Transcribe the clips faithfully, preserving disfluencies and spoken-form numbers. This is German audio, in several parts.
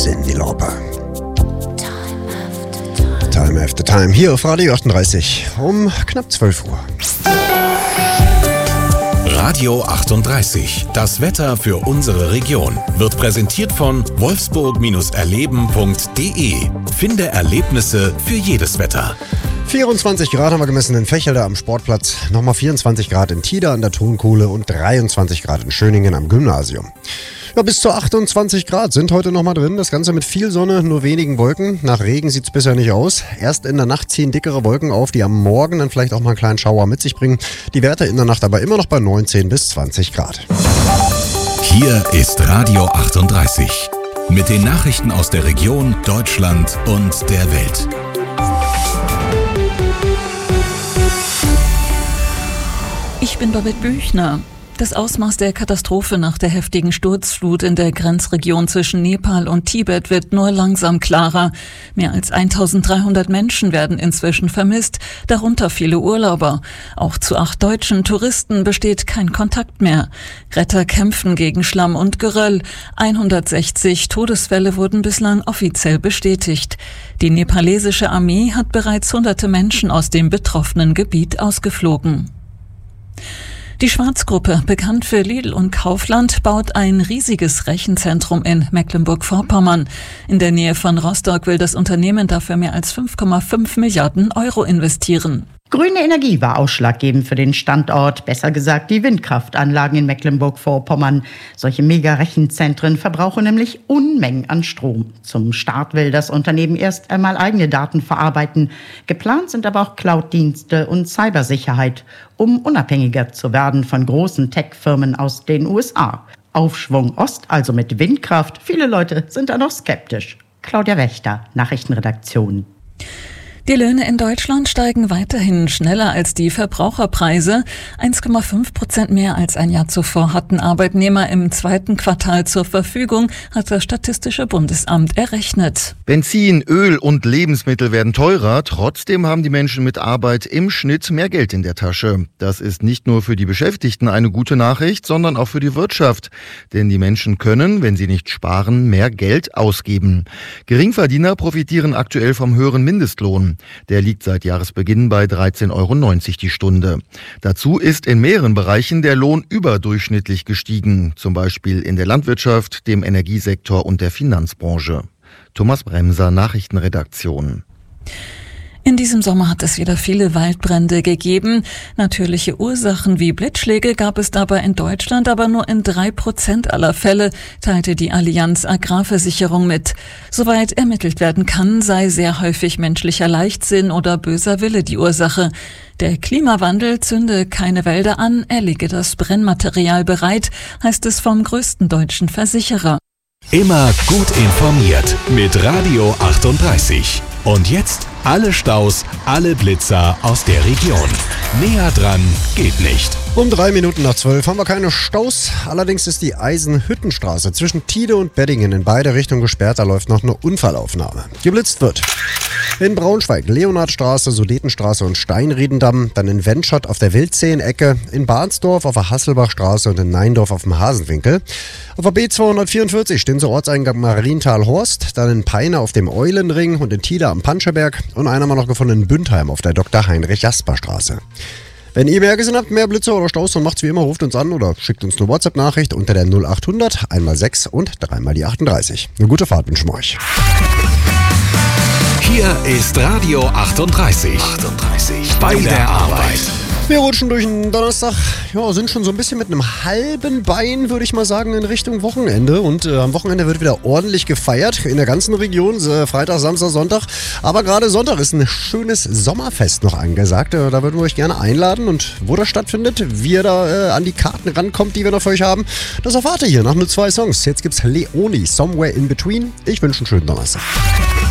Cyndi Lauper. Time after time, hier auf Radio achtunddreißig um knapp zwölf Uhr. Radio achtunddreißig, das Wetter für unsere Region, wird präsentiert von wolfsburg erleben punkt de. Finde Erlebnisse für jedes Wetter. vierundzwanzig Grad haben wir gemessen in Vechelde am Sportplatz, nochmal vierundzwanzig Grad in Tida an der Tonkuhle und dreiundzwanzig Grad in Schöningen am Gymnasium. Ja, bis zu achtundzwanzig Grad sind heute nochmal drin. Das Ganze mit viel Sonne, nur wenigen Wolken. Nach Regen sieht es bisher nicht aus. Erst in der Nacht ziehen dickere Wolken auf, die am Morgen dann vielleicht auch mal einen kleinen Schauer mit sich bringen. Die Werte in der Nacht aber immer noch bei neunzehn bis zwanzig Grad. Hier ist Radio achtunddreißig. Mit den Nachrichten aus der Region, Deutschland und der Welt. Ich bin Babette Büchner. Das Ausmaß der Katastrophe nach der heftigen Sturzflut in der Grenzregion zwischen Nepal und Tibet wird nur langsam klarer. Mehr als eintausenddreihundert Menschen werden inzwischen vermisst, darunter viele Urlauber. Auch zu acht deutschen Touristen besteht kein Kontakt mehr. Retter kämpfen gegen Schlamm und Geröll. hundertsechzig Todesfälle wurden bislang offiziell bestätigt. Die nepalesische Armee hat bereits hunderte Menschen aus dem betroffenen Gebiet ausgeflogen. Die Schwarz-Gruppe, bekannt für Lidl und Kaufland, baut ein riesiges Rechenzentrum in Mecklenburg-Vorpommern. In der Nähe von Rostock will das Unternehmen dafür mehr als fünf Komma fünf Milliarden Euro investieren. Grüne Energie war ausschlaggebend für den Standort, besser gesagt die Windkraftanlagen in Mecklenburg-Vorpommern. Solche Mega-Rechenzentren verbrauchen nämlich Unmengen an Strom. Zum Start will das Unternehmen erst einmal eigene Daten verarbeiten. Geplant sind aber auch Cloud-Dienste und Cybersicherheit, um unabhängiger zu werden von großen Tech-Firmen aus den U S A. Aufschwung Ost, also mit Windkraft. Viele Leute sind da noch skeptisch. Claudia Wächter, Nachrichtenredaktion. Die Löhne in Deutschland steigen weiterhin schneller als die Verbraucherpreise. eins Komma fünf Prozent mehr als ein Jahr zuvor hatten Arbeitnehmer im zweiten Quartal zur Verfügung, hat das Statistische Bundesamt errechnet. Benzin, Öl und Lebensmittel werden teurer. Trotzdem haben die Menschen mit Arbeit im Schnitt mehr Geld in der Tasche. Das ist nicht nur für die Beschäftigten eine gute Nachricht, sondern auch für die Wirtschaft. Denn die Menschen können, wenn sie nicht sparen, mehr Geld ausgeben. Geringverdiener profitieren aktuell vom höheren Mindestlohn. Der liegt seit Jahresbeginn bei dreizehn Euro neunzig die Stunde. Dazu ist in mehreren Bereichen der Lohn überdurchschnittlich gestiegen, zum Beispiel in der Landwirtschaft, dem Energiesektor und der Finanzbranche. Thomas Bremser, Nachrichtenredaktion. In diesem Sommer hat es wieder viele Waldbrände gegeben. Natürliche Ursachen wie Blitzschläge gab es dabei in Deutschland aber nur in drei Prozent aller Fälle, teilte die Allianz Agrarversicherung mit. Soweit ermittelt werden kann, sei sehr häufig menschlicher Leichtsinn oder böser Wille die Ursache. Der Klimawandel zünde keine Wälder an, er lege das Brennmaterial bereit, heißt es vom größten deutschen Versicherer. Immer gut informiert mit Radio achtunddreißig. Und jetzt alle Staus, alle Blitzer aus der Region. Näher dran geht nicht. Um drei Minuten nach zwölf haben wir keine Staus. Allerdings ist die Eisenhüttenstraße zwischen Tide und Beddingen in beide Richtungen gesperrt. Da läuft noch eine Unfallaufnahme. Geblitzt wird in Braunschweig, Leonhardstraße, Sudetenstraße und Steinriedendamm. Dann in Wendschott auf der Wildzehen-Ecke, in Bahnsdorf auf der Hasselbachstraße und in Neindorf auf dem Hasenwinkel. Auf der B zweihundertvierundvierzig stehen zur Ortseingang Marienthal-Horst, dann in Peine auf dem Eulenring und in Tida am Panscheberg und einer mal noch gefunden in Bündheim auf der Doktor Heinrich Jasper Straße. Wenn ihr mehr gesehen habt, mehr Blitze oder Staus, dann macht's wie immer, ruft uns an oder schickt uns eine WhatsApp-Nachricht unter der null achthundert, einmal sechs und dreimal die achtunddreißig. Eine gute Fahrt wünschen wir euch. Hier ist Radio achtunddreißig. achtunddreißig. Bei der Arbeit. Wir rutschen durch den Donnerstag, ja, sind schon so ein bisschen mit einem halben Bein, würde ich mal sagen, in Richtung Wochenende. Und äh, am Wochenende wird wieder ordentlich gefeiert in der ganzen Region, äh, Freitag, Samstag, Sonntag. Aber gerade Sonntag ist ein schönes Sommerfest noch angesagt. Äh, da würden wir euch gerne einladen. Und wo das stattfindet, wie ihr da äh, an die Karten rankommt, die wir noch für euch haben, das erfahrt ihr hier nach nur zwei Songs. Jetzt gibt's Leoni, Somewhere in Between. Ich wünsche einen schönen Donnerstag.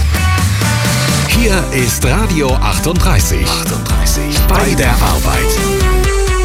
Hier ist Radio achtunddreißig. achtunddreißig. Bei der Arbeit.